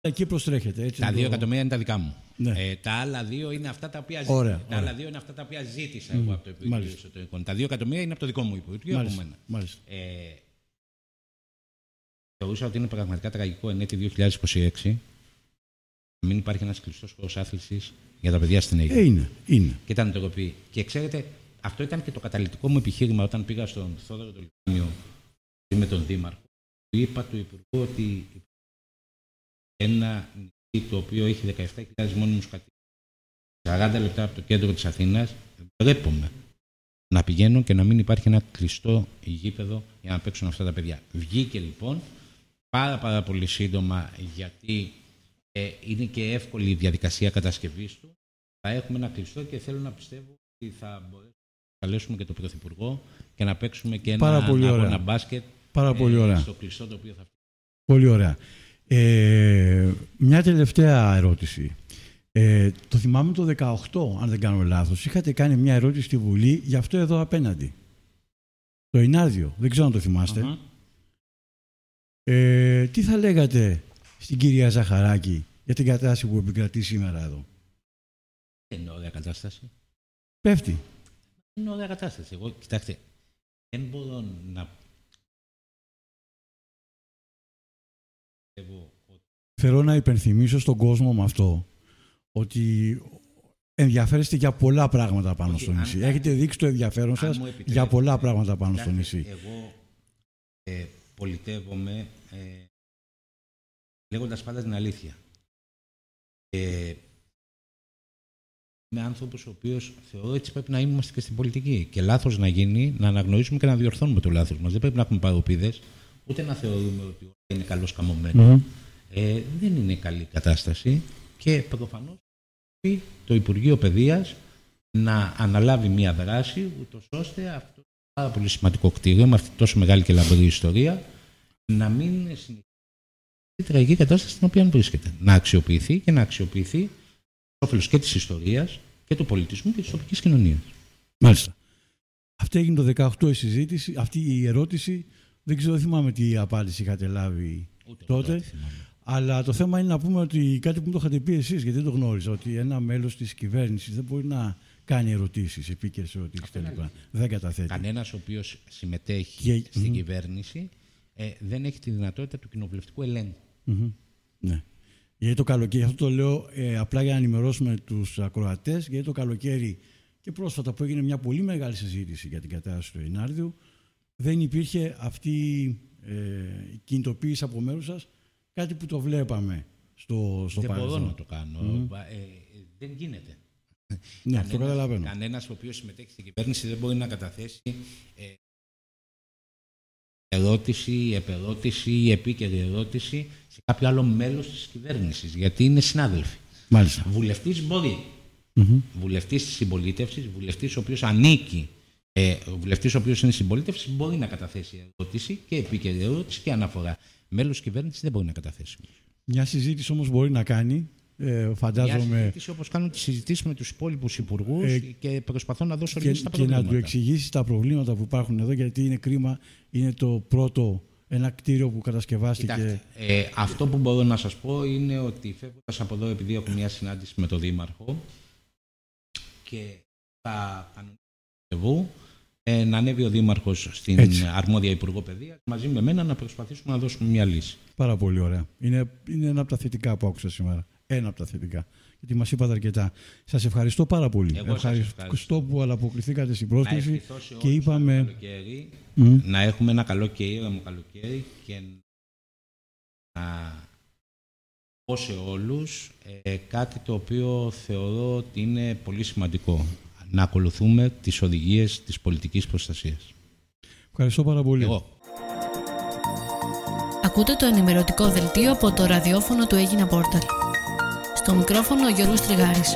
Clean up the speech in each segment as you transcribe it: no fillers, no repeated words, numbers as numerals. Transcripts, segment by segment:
Εκεί προστρέχεται. Έτσι, τα 2 εκατομμύρια είναι τα δικά μου. Ναι. Τα άλλα 2 είναι αυτά τα οποία ζήτησα εγώ από το Υπουργείο Εσωτερικών. Τα 2 εκατομμύρια είναι από το δικό μου Υπουργείο. Θεωρούσα ότι είναι πραγματικά τραγικό εν έτη 2026 να μην υπάρχει ένας κλειστός χώρος άθλησης για τα παιδιά στην Αίγυπτο. Είναι. Και ήταν ντροπή. Και ξέρετε, αυτό ήταν και το καταλυτικό μου επιχείρημα όταν πήγα στον Θόδωρο του Λιβάνιο με τον Δήμαρχο. Είπα του Υπουργού ότι ένα νησί το οποίο έχει 17.000 μόνιμους κατοίκους, 40 λεπτά από το κέντρο της Αθήνας, βλέπουμε να πηγαίνω και να μην υπάρχει ένα κλειστό γήπεδο για να παίξουν αυτά τα παιδιά. Βγήκε λοιπόν πάρα πολύ σύντομα, γιατί είναι και εύκολη η διαδικασία κατασκευής του. Θα έχουμε ένα κλειστό και θέλω να πιστεύω ότι θα μπορέσουμε να καλέσουμε και τον Πρωθυπουργό και να παίξουμε και ένα μπάσκετ στο κλειστό το οποίο θα φτιάξουμε. Πολύ ωραία. Μια τελευταία ερώτηση. Το θυμάμαι το 2018, αν δεν κάνω λάθος. Είχατε κάνει μια ερώτηση στη Βουλή για αυτό εδώ απέναντι. Το Ινάρδιο. Δεν ξέρω αν το θυμάστε. Τι θα λέγατε στην κυρία Ζαχαράκη για την κατάσταση που επικρατεί σήμερα εδώ? Είναι ωραία κατάσταση. Πέφτει. Είναι ωραία κατάσταση. Εγώ, κοιτάξτε, δεν μπορώ να... Θέλω να υπενθυμίσω στον κόσμο με αυτό ότι ενδιαφέρεστε για πολλά πράγματα πάνω στο νησί. Έχετε δείξει το ενδιαφέρον σας για πολλά πράγματα πάνω στο νησί. Εγώ πολιτεύομαι λέγοντας πάντα την αλήθεια. Είμαι άνθρωπος ο οποίος θεωρώ έτσι πρέπει να είμαστε και στην πολιτική. Και λάθος να γίνει, να αναγνωρίσουμε και να διορθώνουμε το λάθος μας. Δεν πρέπει να έχουμε παροπίδες, ούτε να θεωρούμε ότι όλα είναι καλώς καμωμένο. Δεν είναι καλή κατάσταση και προφανώς το Υπουργείο Παιδείας να αναλάβει μια δράση, ούτως ώστε αυτό το πάρα πολύ σημαντικό κτίριο, με αυτή τόσο μεγάλη και λαμπρή ιστορία, να μην συνεχίσει τη τραγική κατάσταση στην οποία βρίσκεται. Να αξιοποιηθεί και να αξιοποιηθεί όφελος και της ιστορίας και του πολιτισμού και της τοπικής κοινωνίας. Μάλιστα. Αυτή έγινε το 2018 η συζήτηση, αυτή η ερώτηση. Δεν ξέρω, δεν θυμάμαι τι απάντηση είχατε λάβει τότε. Αλλά το θέμα είναι να πούμε ότι κάτι που μου το είχατε πει εσείς, γιατί δεν το γνώριζα, ότι ένα μέλος της κυβέρνησης δεν μπορεί να κάνει ερωτήσεις, επίκαιρες ερωτήσεις κλπ. Δεν καταθέτει. Κανένας ο οποίος συμμετέχει στην κυβέρνηση δεν έχει τη δυνατότητα του κοινοβουλευτικού ελέγχου. Ναι. Γιατί το καλοκαίρι, αυτό το λέω απλά για να ενημερώσουμε τους ακροατές, γιατί το καλοκαίρι και πρόσφατα που έγινε μια πολύ μεγάλη συζήτηση για την κατάσταση του Ινάρδιου, δεν υπήρχε αυτή η κινητοποίηση από μέρους σας, κάτι που το βλέπαμε στο παρελθόν. Δεν μπορώ να το κάνω. Δεν γίνεται. Ναι, το καταλαβαίνω. Κανένας ο οποίος συμμετέχει στην κυβέρνηση δεν μπορεί να καταθέσει ερώτηση, επερώτηση ή επίκαιρη ερώτηση σε κάποιο άλλο μέλος της κυβέρνησης, γιατί είναι συνάδελφοι. Μάλιστα. Βουλευτής μπορεί. Βουλευτής της συμπολίτευσης, βουλευτής ο οποίος ανήκει, βουλευτής ο οποίος είναι συμπολίτευσης, μπορεί να καταθέσει ερώτηση και επίκαιρη ερώτηση και αναφορά. Μέλος κυβέρνησης δεν μπορεί να καταθέσει. Μια συζήτηση όμως μπορεί να κάνει. Φαντάζομαι. Μια συζήτηση όπως κάνουν τις συζητήσεις με τους υπόλοιπους υπουργούς και προσπαθώ να δώσω λύσεις στα προβλήματα. Και να του εξηγήσει τα προβλήματα που υπάρχουν εδώ, γιατί είναι κρίμα. Είναι το πρώτο ένα κτίριο που κατασκευάστηκε. Κοιτάξτε, αυτό που μπορώ να σας πω είναι ότι φεύγοντας από εδώ, επειδή έχω μια συνάντηση με τον Δήμαρχο και θα κανονίσουμε να ανέβει ο Δήμαρχος στην αρμόδια Υπουργό Παιδείας μαζί με μένα να προσπαθήσουμε να δώσουμε μια λύση. Πάρα πολύ ωραία. Είναι ένα από τα θετικά που άκουσα σήμερα. Ένα από τα θετικά. Γιατί μας είπατε αρκετά. Σας ευχαριστώ πάρα πολύ. Ευχαριστώ που ανταποκριθήκατε στην πρόσκληση και είπαμε. Να έχουμε ένα καλό και ήρεμο καλοκαίρι και να πω σε όλους κάτι το οποίο θεωρώ ότι είναι πολύ σημαντικό. Να ακολουθούμε τις οδηγίες της πολιτικής προστασίας. Ευχαριστώ πάρα πολύ. Ακούτε το ενημερωτικό δελτίο από το ραδιόφωνο του Έγινα Πόρταλ. Στο μικρόφωνο ο Γιώργος Τριγάρης.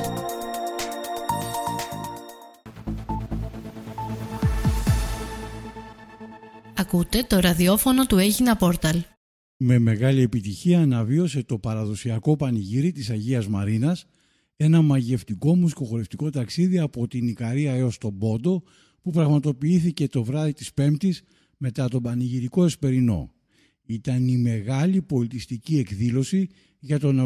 Ακούτε το ραδιόφωνο του Έγινα Πόρταλ. Με μεγάλη επιτυχία αναβίωσε το παραδοσιακό πανηγύρι της Αγίας Μαρίνας, ένα μαγευτικό μουσικοχορευτικό ταξίδι από την Ικαρία έως τον Πόντο που πραγματοποιήθηκε το βράδυ της Πέμπτης μετά τον πανηγυρικό εσπερινό. Ήταν η μεγάλη πολιτιστική εκδήλωση για τον